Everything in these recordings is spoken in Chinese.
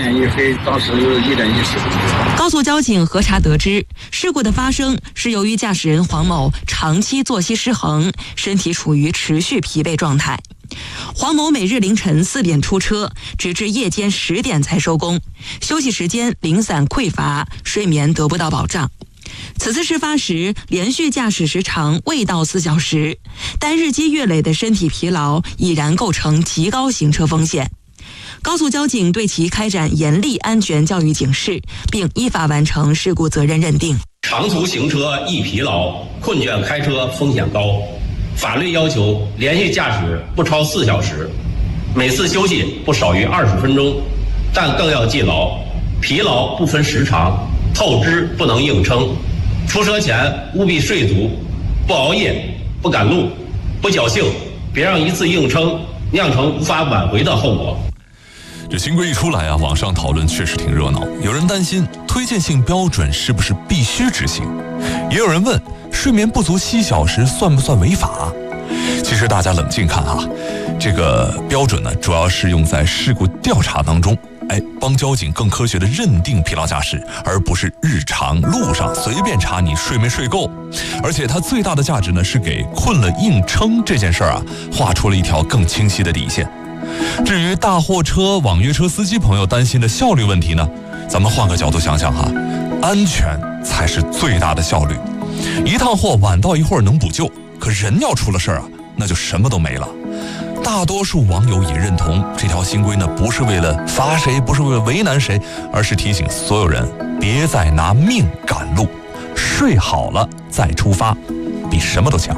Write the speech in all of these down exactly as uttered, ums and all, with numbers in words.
天一黑，当时一点一十公里。 高速交警核查得知，事故的发生是由于驾驶人黄某长期作息失衡，身体处于持续疲惫状态。黄某每日凌晨四点出车，直至夜间十点才收工，休息时间零散匮乏，睡眠得不到保障。此次事发时，连续驾驶时长未到四小时，但日积月累的身体疲劳已然构成极高行车风险。高速交警对其开展严厉安全教育警示，并依法完成事故责任认定。 长途行车易疲劳，困倦开车风险高。法律要求连续驾驶不超四小时，每次休息不少于二十分钟，但更要记牢，疲劳不分时长，透支不能硬撑。出车前务必睡足，不熬夜，不赶路，不侥幸，别让一次硬撑酿成无法挽回的后果。 这新规一出来啊，网上讨论确实挺热闹。有人担心推荐性标准是不是必须执行，也有人问睡眠不足七小时算不算违法？其实大家冷静看啊，这个标准呢，主要是用在事故调查当中，哎，帮交警更科学的认定疲劳驾驶，而不是日常路上随便查你睡没睡够。而且它最大的价值呢，是给困了硬撑这件事儿啊，画出了一条更清晰的底线。至于大货车、网约车司机朋友担心的效率问题呢，咱们换个角度想想哈，安全才是最大的效率。一趟货晚到一会儿能补救，可人要出了事儿啊，那就什么都没了。大多数网友也认同这条新规呢，不是为了罚谁，不是为了为难谁，而是提醒所有人别再拿命赶路，睡好了再出发，比什么都强。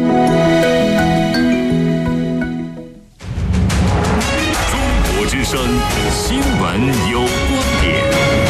中国之声新闻有观点。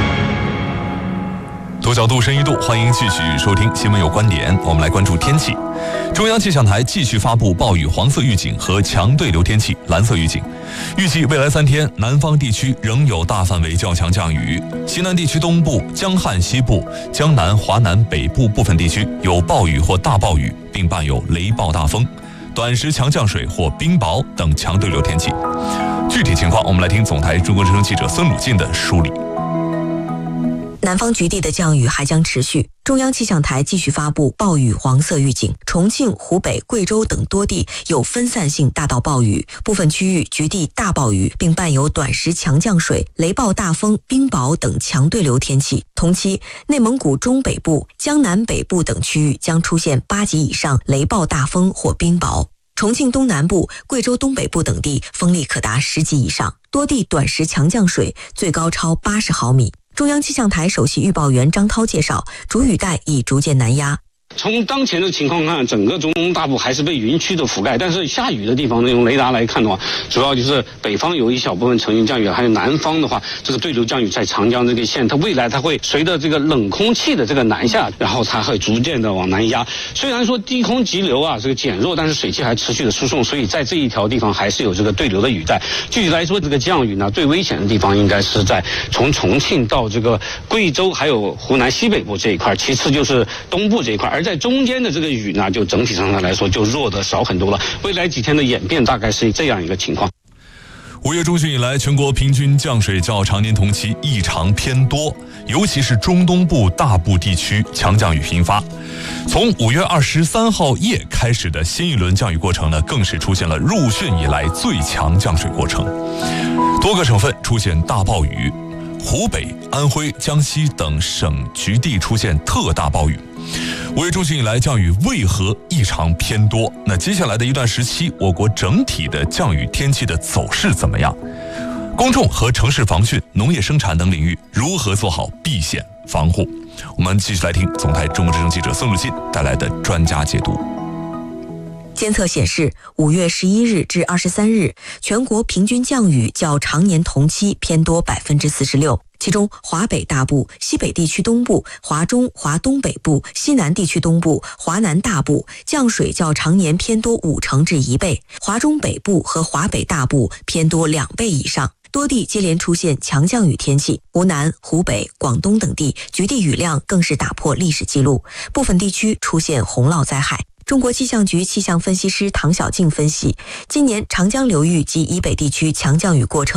多角度深一度，欢迎继续收听新闻有观点。我们来关注天气。中央气象台继续发布暴雨黄色预警和强对流天气蓝色预警，预计未来三天南方地区仍有大范围较强降雨，西南地区东部、江汉西部、江南、华南北部部分地区有暴雨或大暴雨，并伴有雷暴大风、短时强降水或冰雹等强对流天气。具体情况，我们来听总台中国之声记者孙鲁进的梳理。 南方局地的降雨还将持续，中央气象台继续发布暴雨黄色预警，重庆、湖北、贵州等多地有分散性大到暴雨，部分区域局地大暴雨，并伴有短时强降水、雷暴大风、冰雹等强对流天气。同期，内蒙古中北部、江南北部等区域将出现八级以上雷暴大风或冰雹。重庆东南部、贵州东北部等地风力可达十级以上，多地短时强降水，最高超八十毫米。中央气象台首席预报员张涛介绍，主雨带已逐渐南压。 从当前的情况看，整个中东大部还是被云区的覆盖，但是下雨的地方呢，用雷达来看的话，主要就是北方有一小部分层云降雨，还有南方的话，这个对流降雨在长江这个线，它未来它会随着这个冷空气的这个南下，然后它会逐渐的往南压。虽然说低空急流啊这个减弱，但是水汽还持续的输送，所以在这一条地方还是有这个对流的雨带。具体来说，这个降雨呢，最危险的地方应该是在从重庆到这个贵州还有湖南西北部这一块，其次就是东部这一块，而在中间的这个雨呢，就整体上来说就弱的少很多了。未来几天的演变大概是这样一个情况。 五月中旬以来，全国平均降水较常年同期异常偏多，尤其是中东部大部地区强降雨频发。从五月二十三号夜开始的新一轮降雨过程呢，更是出现了入汛以来最强降水过程，多个省份出现大暴雨，湖北、安徽、江西等省局地出现特大暴雨。五月中旬以来，降雨为何异常偏多？那接下来的一段时期，我国整体的降雨天气的走势怎么样？公众和城市防汛、农业生产等领域如何做好避险防护？我们继续来听总台中国之声记者孙鲁信带来的专家解读。 监测显示，五月十一日至二十三日，全国平均降雨较常年同期偏多百分之四十六。其中，华北大部、西北地区东部、华中、华东北部、西南地区东部、华南大部降水较常年偏多五成至一倍，华中北部和华北大部偏多两倍以上。多地接连出现强降雨天气，湖南、湖北、广东等地局地雨量更是打破历史记录，部分地区出现洪涝灾害。中国气象局气象分析师唐小静分析，今年长江流域及以北地区强降雨过程